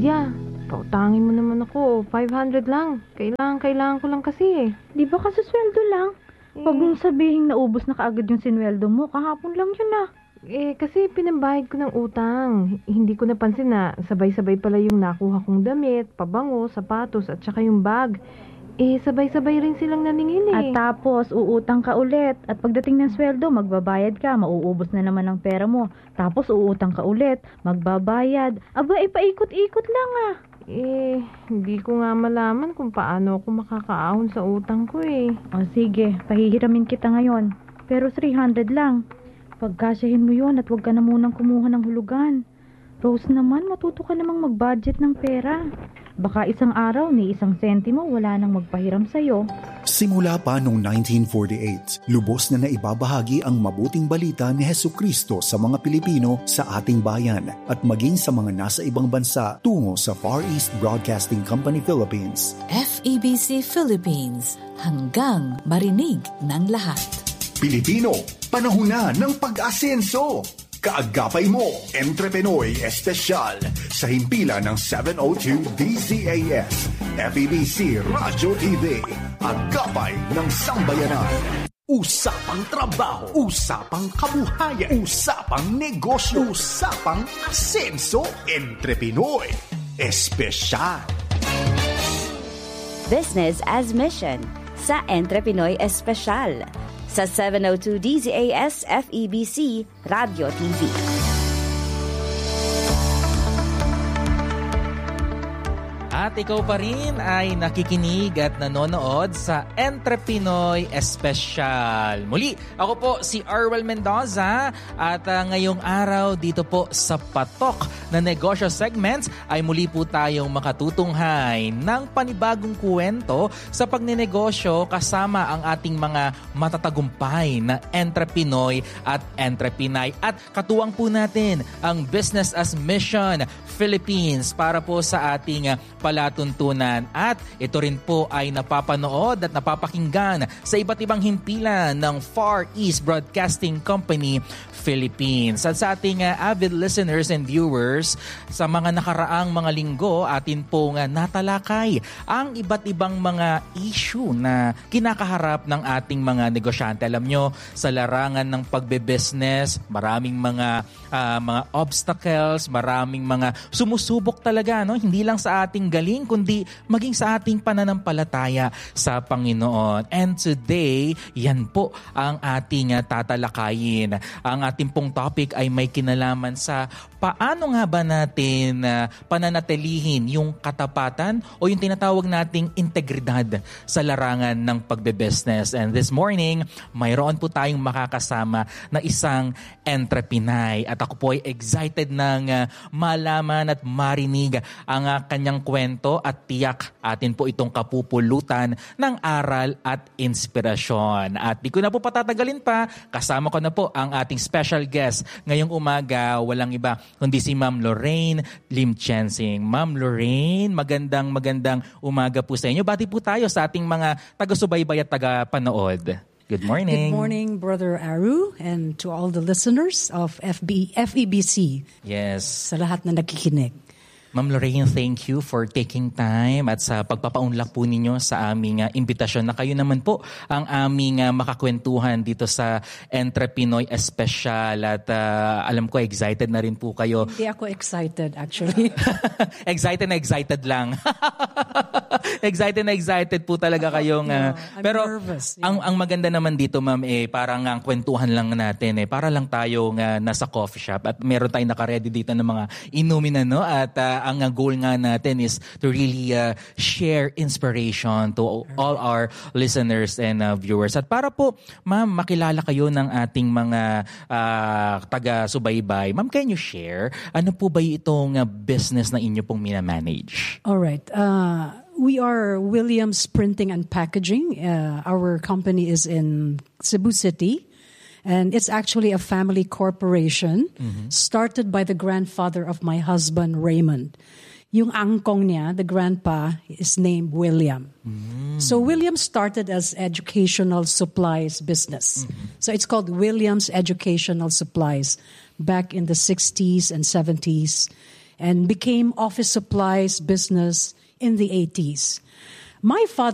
Lydia, pautangin mo naman ako. 500 lang. Kailangan ko lang kasi eh. Di ba kasi sweldo lang? Huwag mong sabihin naubos na kaagad yung sinweldo mo. Kahapon lang yun ah. Kasi pinambayad ko ng utang. Hindi ko napansin na sabay-sabay pala yung nakuha kong damit, pabango, sapatos, at saka yung bag. Sabay-sabay rin silang naningil eh. At tapos, uutang ka ulit. At pagdating ng sweldo, magbabayad ka. Mauubos na naman ang pera mo. Tapos, uutang ka ulit. Magbabayad. Aba, paikot-ikot lang ah. Hindi ko nga malaman kung paano ako makakaahon sa utang ko eh. O sige, pahihiramin kita ngayon. Pero 300 lang. Pagkasyahin mo yon at huwag ka na munang kumuha ng hulugan. Rose naman, matuto ka namang mag-budget ng pera. Baka isang araw ni isang sentimo wala nang magpahiram sa'yo. Simula pa noong 1948, lubos na naibabahagi ang mabuting balita ni Hesukristo sa mga Pilipino sa ating bayan at maging sa mga nasa ibang bansa tungo sa Far East Broadcasting Company Philippines. FEBC Philippines, hanggang marinig ng lahat. Pilipino, panahon na ng pag-asenso! Kaagapay mo, Entrepenoy Espesyal sa himpilan ng 702 DZAS, FEBC Radyo TV, Agapay ng Sambayanan. Usapang trabaho, usapang kabuhayan, usapang negosyo, usapang asenso, Entrepenoy Espesyal. Business as Mission sa Entrepenoy Espesyal sa 702 DZAS FEBC Radio TV. At ikaw pa rin ay nakikinig at nanonood sa Entrepenoy Espesyal. Muli, ako po si Arwel Mendoza at ngayong araw dito po sa Patok na Negosyo Segments ay muli po tayong makatutunghay ng panibagong kwento sa pagnenegosyo kasama ang ating mga matatagumpay na Entrepenoy at Entrepinay. At katuwang po natin ang Business as Mission Philippines para po sa ating palatuntunan. At ito rin po ay napapanood at napapakinggan sa iba't ibang himpilan ng Far East Broadcasting Company Philippines. At sa ating avid listeners and viewers, sa mga nakaraang mga linggo, atin pong natalakay ang iba't ibang mga issue na kinakaharap ng ating mga negosyante. Alam nyo, sa larangan ng pagbe-business, maraming mga obstacles, maraming mga sumusubok talaga, no? Hindi lang sa ating galing, kundi maging sa ating pananampalataya sa Panginoon. And today, yan po ang ating tatalakayin. Ang ating pong topic ay may kinalaman sa paano nga ba natin pananatilihin yung katapatan o yung tinatawag nating integridad sa larangan ng pagbe-business. And this morning, mayroon po tayong makakasama na isang entrepreneur. At ako po ay excited ng malaman at marinig ang kanyang kwento at tiyak atin po itong kapupulutan ng aral at inspirasyon. At di ko na po patatagalin pa, kasama ko na po ang ating special guest ngayong umaga, walang iba kundi si Ma'am Lorraine Lim-Chensing. Ma'am Lorraine, magandang umaga po sa inyo. Bati po tayo sa ating mga taga-subaybay at taga-panood. Good morning. Good morning, Brother Aru, and to all the listeners of FEBC. Yes. Sa lahat na nakikinig. Ma'am Lorraine, thank you for taking time at sa pagpapaunlak po ninyo sa aming imbitasyon na kayo naman po ang aming makakwentuhan dito sa Entrepenoy Espesyal. At alam ko, excited na rin po kayo. Hindi ako excited, actually. excited lang. excited po talaga kayong... I'm nervous. Yeah. Ang maganda naman dito, ma'am, parang ang kwentuhan lang natin. Para lang tayong nasa coffee shop at meron tayong nakaredy dito ng mga inumin, no? At ang goal nga natin is to really share inspiration to all our listeners and viewers. At para po, ma'am, makilala kayo ng ating mga taga-subaybay. Ma'am, can you share? Ano po ba itong business na inyo pong minamanage? All right. We are Williams Printing and Packaging. Our company is in Cebu City. And it's actually a family corporation started by the grandfather of my husband, Raymond. Yung angkong niya, the grandpa, is named William. So William started as educational supplies business. So it's called Williams Educational Supplies back in the 60s and 70s. and became office supplies business in the 80s. My father